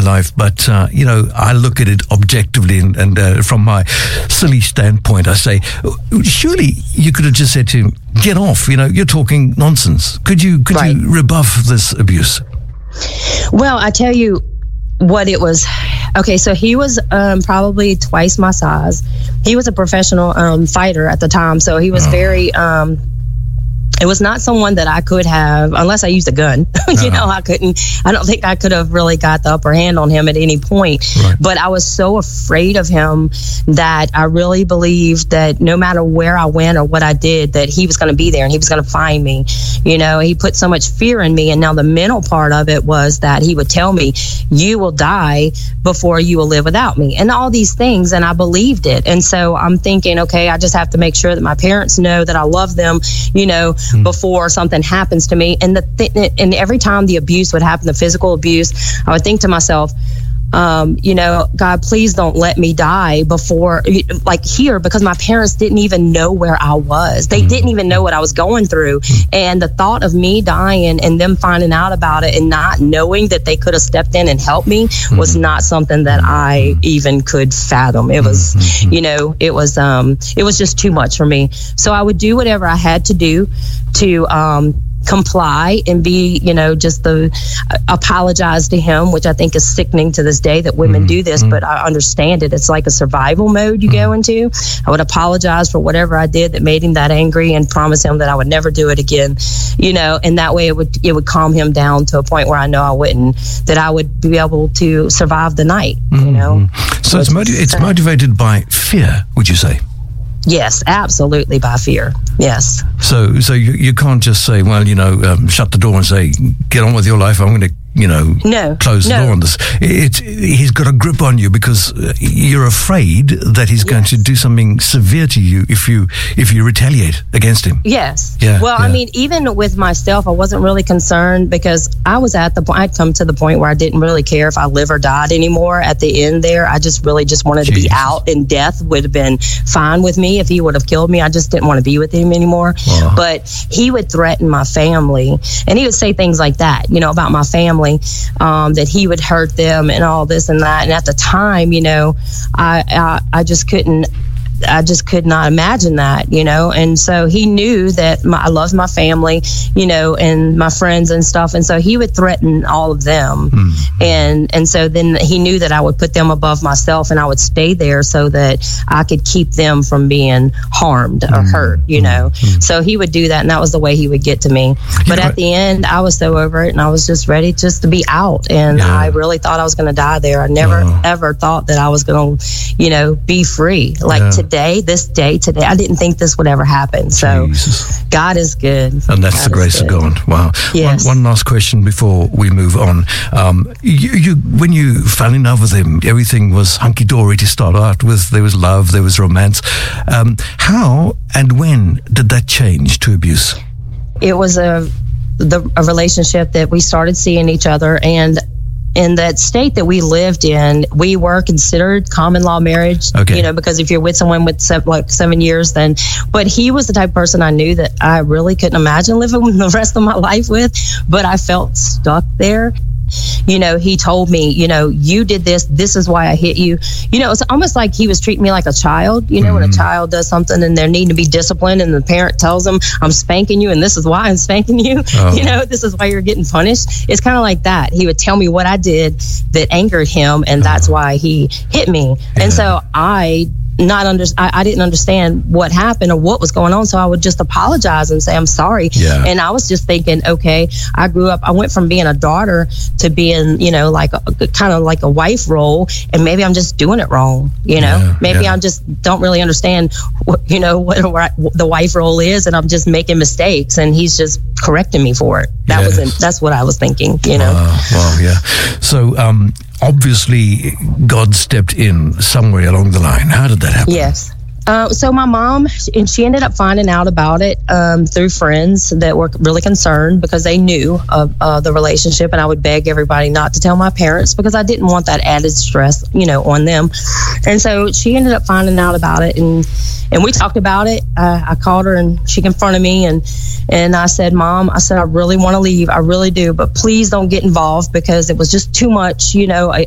life, but, I look at it objectively and from my silly standpoint, I say, surely you could have just said to him, get off, you're talking nonsense. Could you rebuff this abuse? Well, I tell you what it was. Okay, so he was probably twice my size. He was a professional fighter at the time, so he was very... it was not someone that I could have, unless I used a gun. I don't think I could have really got the upper hand on him at any point. Right. But I was so afraid of him that I really believed that no matter where I went or what I did, that he was going to be there and he was going to find me. He put so much fear in me. And now the mental part of it was that he would tell me, you will die before you will live without me, and all these things. And I believed it. And so I'm thinking, okay, I just have to make sure that my parents know that I love them, before something happens to me. And and every time the abuse would happen, the physical abuse, I would think to myself, God, please don't let me die before, here, because my parents didn't even know where I was. They didn't even know what I was going through. And the thought of me dying and them finding out about it and not knowing that they could have stepped in and helped me was not something that I even could fathom. It was, it was just too much for me. So I would do whatever I had to do to, comply and be, just apologize to him, which I think is sickening to this day that women do this, but I understand it. It's like a survival mode you go into. I would apologize for whatever I did that made him that angry and promise him that I would never do it again, and that way it would calm him down to a point where I know that I would be able to survive the night, So it's motivated by fear, would you say? Yes, absolutely, by fear. Yes. So you can't just say, well, shut the door and say, get on with your life. I'm going to, close the door on this. He's got a grip on you because you're afraid that he's going to do something severe to you if you retaliate against him. Yes. Yeah. Well, I mean, even with myself, I wasn't really concerned because I was I'd come to the point where I didn't really care if I live or died anymore. At the end there, I just really just wanted to be out, and death would have been fine with me if he would have killed me. I just didn't want to be with him anymore. Wow. But he would threaten my family, and he would say things like that, about my family. That he would hurt them and all this and that. And at the time, I just couldn't. I just could not imagine that, and so he knew that I loved my family, and my friends and stuff. And so he would threaten all of them. And so then he knew that I would put them above myself and I would stay there so that I could keep them from being harmed or hurt, So he would do that, and that was the way he would get to me. But at the end, I was so over it, and I was just ready just to be out. And I really thought I was going to die there. I never, ever thought that I was going to, be free. This day today, I didn't think this would ever happen. So Jesus. God is good. And that's the grace of God. Wow. Yes. One last question before we move on. You when you fell in love with him, everything was hunky-dory to start out with. There was love, there was romance. How and when did that change to abuse? It was a relationship that we started seeing each other, and in that state that we lived in, we were considered common law marriage, because if you're with someone with 7 years, then, but he was the type of person I knew that I really couldn't imagine living the rest of my life with, but I felt stuck there. He told me, you did this is why I hit you. It's almost like he was treating me like a child, when a child does something and they're needing to be disciplined and the parent tells them, I'm spanking you and this is why I'm spanking you. This is why you're getting punished. It's kind of like that. He would tell me what I did that angered him, and that's why he hit me. Yeah. And so I didn't understand what happened or what was going on, so I would just apologize and say I'm sorry. Yeah. And I was just thinking, okay, I went from being a daughter to being, like kind of like a wife role, and maybe I'm just doing it wrong. Maybe I just don't really understand what the wife role is, and I'm just making mistakes, and he's just correcting me for it. That's what I was thinking. Wow, yeah. So obviously, God stepped in somewhere along the line. How did that happen? Yes. So my mom, and she ended up finding out about it through friends that were really concerned because they knew of the relationship, and I would beg everybody not to tell my parents because I didn't want that added stress, on them. And so she ended up finding out about it, and we talked about it. I called her, and she confronted me, and I said, Mom, I really want to leave. I really do, but please don't get involved because it was just too much,